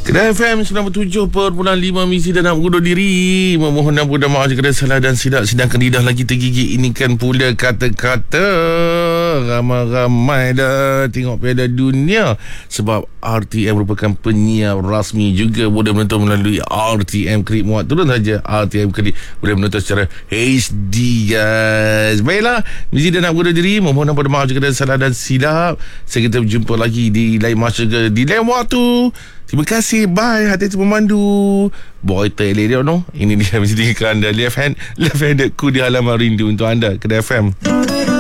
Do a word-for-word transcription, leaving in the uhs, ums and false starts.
Kedai F M sembilan puluh tujuh perpuluhan lima misi dan nak mengundur diri. Memohon ampun dan maaf jika ada salah dan silap. Sedangkan lidah lagi tergigit. Ini kan pula kata-kata ramai-ramai dah tengok Piala Dunia. Sebab R T M merupakan penyiar rasmi juga. Boleh menonton melalui R T M Klik. Muat turun saja R T M Klik. Boleh menonton secara H D, guys. Baiklah, misi dan nak mengundur diri. Memohon ampun dan maaf jika ada salah dan silap. Saya kita berjumpa lagi di lain masa ke di lain waktu. Terima kasih. Bye. Hati-hati pemandu. Boy Taylor no. Ini dia mesti ke anda. Left hand Left handed ku di halaman rindu untuk anda. Kedai F M.